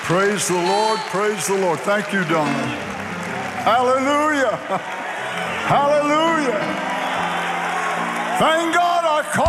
Praise the Lord, praise the Lord. Thank you, Donna. Hallelujah. Hallelujah. Thank God.